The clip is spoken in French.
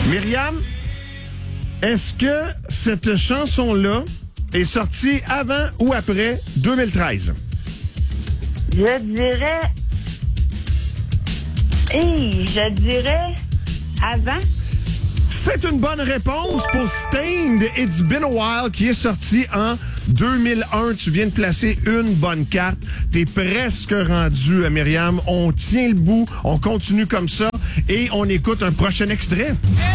Myriam, est-ce que cette chanson-là est sortie avant ou après 2013? Je dirais... je dirais avant. C'est une bonne réponse pour Stained It's Been a While qui est sorti en 2001. Tu viens de placer une bonne carte. T'es presque rendu, Myriam. On tient le bout, on continue comme ça et on écoute un prochain extrait.